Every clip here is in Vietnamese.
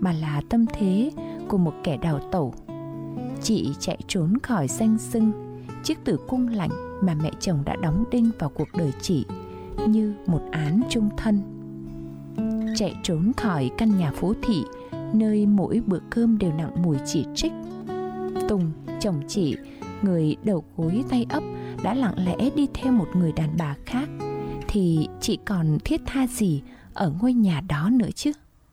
mà là tâm thế của một kẻ đào tẩu. Chị chạy trốn khỏi danh xưng chiếc tử cung lạnh mà mẹ chồng đã đóng đinh vào cuộc đời chị như một án chung thân. Chạy trốn khỏi căn nhà phố thị nơi mỗi bữa cơm đều nặng mùi chỉ trích. Tùng, chồng chị, người đầu gối tay ấp, đã lặng lẽ đi theo một người đàn bà khác, thì chị còn thiết tha gì ở ngôi nhà đó nữa chứ?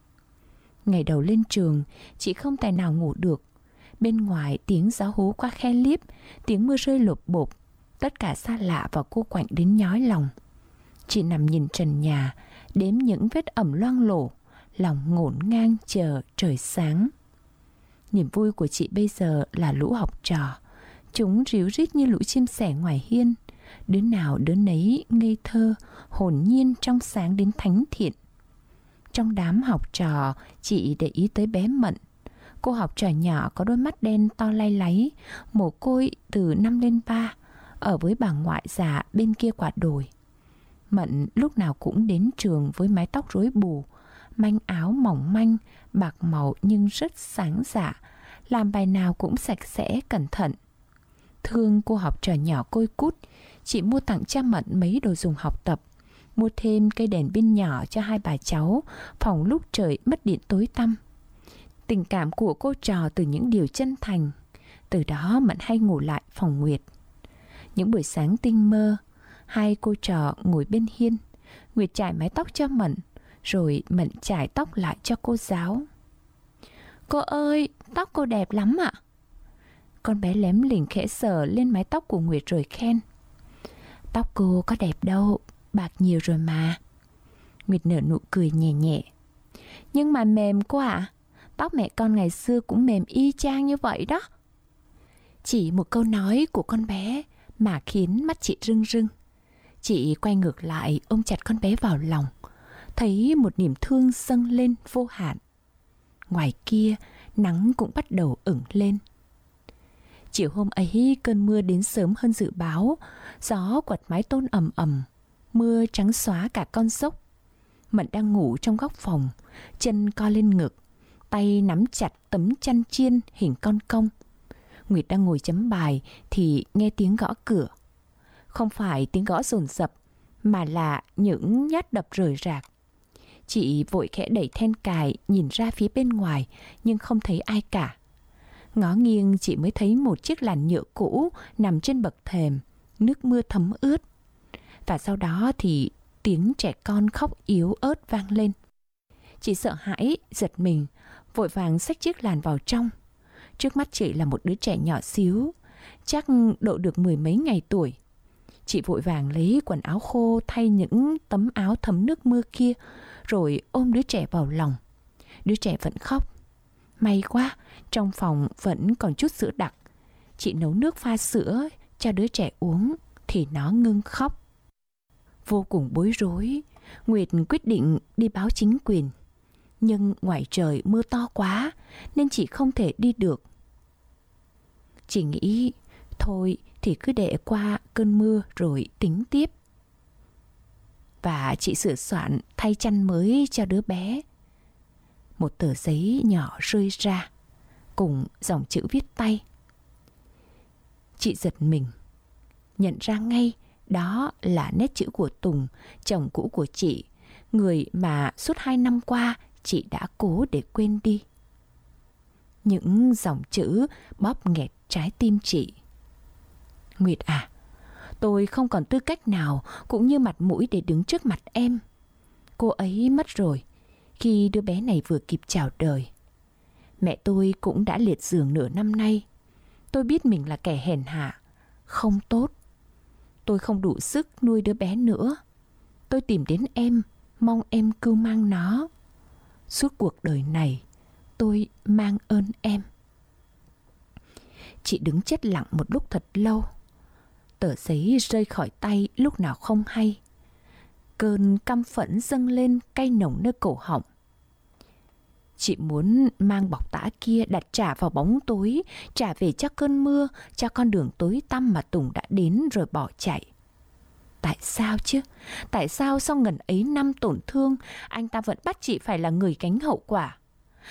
Ngày đầu lên trường, chị không tài nào ngủ được. Bên ngoài tiếng gió hú qua khe liếp, tiếng mưa rơi lộp bộp, tất cả xa lạ và cô quạnh đến nhói lòng. Chị nằm nhìn trần nhà, đếm những vết ẩm loang lổ, lòng ngổn ngang chờ trời sáng. Niềm vui của chị bây giờ là lũ học trò. Chúng ríu rít như lũ chim sẻ ngoài hiên, đứa nào đứa nấy ngây thơ, hồn nhiên trong sáng đến thánh thiện. Trong đám học trò, chị để ý tới bé Mận. Cô học trò nhỏ có đôi mắt đen to lay láy, mồ côi từ 5 lên 3, ở với bà ngoại già bên kia quả đồi. Mận lúc nào cũng đến trường với mái tóc rối bù, manh áo mỏng manh, bạc màu nhưng rất sáng dạ, làm bài nào cũng sạch sẽ cẩn thận. Thương cô học trò nhỏ côi cút, chị mua tặng cha Mận mấy đồ dùng học tập, mua thêm cây đèn pin nhỏ cho hai bà cháu, phòng lúc trời mất điện tối tăm. Tình cảm của cô trò từ những điều chân thành. Từ đó Mận hay ngủ lại phòng Nguyệt. Những buổi sáng tinh mơ, hai cô trò ngồi bên hiên, Nguyệt chải mái tóc cho Mận, rồi Mận chải tóc lại cho cô giáo. "Cô ơi, tóc cô đẹp lắm ạ." Con bé lém lỉnh khẽ sờ lên mái tóc của Nguyệt rồi khen. "Tóc cô có đẹp đâu, bạc nhiều rồi mà." Nguyệt nở nụ cười nhẹ nhẹ. "Nhưng mà mềm cô ạ. Tóc mẹ con ngày xưa cũng mềm y chang như vậy đó." Chỉ một câu nói của con bé mà khiến mắt chị rưng rưng. Chị quay ngược lại ôm chặt con bé vào lòng, thấy một niềm thương dâng lên vô hạn. Ngoài kia, nắng cũng bắt đầu ửng lên. Chiều hôm ấy cơn mưa đến sớm hơn dự báo, gió quật mái tôn ầm ầm, mưa trắng xóa cả con dốc. Mận đang ngủ trong góc phòng, chân co lên ngực, tay nắm chặt tấm chăn chiên hình con công. Nguyệt đang ngồi chấm bài thì nghe tiếng gõ cửa. Không phải tiếng gõ dồn dập, mà là những nhát đập rời rạc. Chị vội khẽ đẩy then cài nhìn ra phía bên ngoài, nhưng không thấy ai cả. Ngó nghiêng chị mới thấy một chiếc làn nhựa cũ nằm trên bậc thềm, nước mưa thấm ướt. Và sau đó thì tiếng trẻ con khóc yếu ớt vang lên. Chị sợ hãi, giật mình, vội vàng xách chiếc làn vào trong. Trước mắt chị là một đứa trẻ nhỏ xíu, chắc độ được 10 mấy ngày tuổi. Chị vội vàng lấy quần áo khô thay những tấm áo thấm nước mưa kia, rồi ôm đứa trẻ vào lòng. Đứa trẻ vẫn khóc. May quá, trong phòng vẫn còn chút sữa đặc. Chị nấu nước pha sữa cho đứa trẻ uống thì nó ngưng khóc. Vô cùng bối rối, Nguyệt quyết định đi báo chính quyền. Nhưng ngoài trời mưa to quá nên chị không thể đi được. Chị nghĩ thôi thì cứ để qua cơn mưa rồi tính tiếp. Và chị sửa soạn thay chăn mới cho đứa bé. Một tờ giấy nhỏ rơi ra cùng dòng chữ viết tay. Chị giật mình, nhận ra ngay đó là nét chữ của Tùng, chồng cũ của chị, người mà suốt 2 năm qua chị đã cố để quên đi. Những dòng chữ bóp nghẹt trái tim chị. Nguyệt à, tôi không còn tư cách nào cũng như mặt mũi để đứng trước mặt em. Cô ấy mất rồi khi đứa bé này vừa kịp chào đời. Mẹ tôi cũng đã liệt giường nửa năm nay. Tôi biết mình là kẻ hèn hạ, không tốt. Tôi không đủ sức nuôi đứa bé nữa. Tôi tìm đến em, mong em cưu mang nó. Suốt cuộc đời này, tôi mang ơn em. Chị đứng chết lặng một lúc thật lâu. Tờ giấy rơi khỏi tay lúc nào không hay. Cơn căm phẫn dâng lên cay nồng nơi cổ họng. Chị muốn mang bọc tã kia đặt trả vào bóng tối, trả về cho cơn mưa, cho con đường tối tăm mà Tùng đã đến rồi bỏ chạy. Tại sao chứ? Tại sao sau ngần ấy năm tổn thương, anh ta vẫn bắt chị phải là người gánh hậu quả?